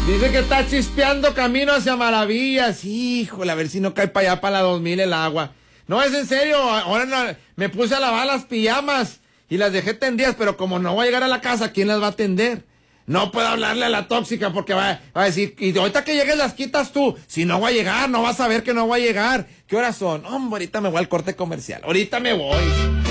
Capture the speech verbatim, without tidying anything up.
Dice que está chispeando camino hacia Maravillas. Híjole, a ver si no cae para allá para la dos mil el agua. No, es en serio. Ahora no, me puse a lavar las pijamas y las dejé tendidas, pero como no voy a llegar a la casa, ¿quién las va a atender? No puedo hablarle a la tóxica porque va, va a decir, y ahorita que llegues las quitas tú. Si no voy a llegar, no vas a ver que no voy a llegar. ¿Qué horas son? Hombre, ahorita me voy al corte comercial. Ahorita me voy.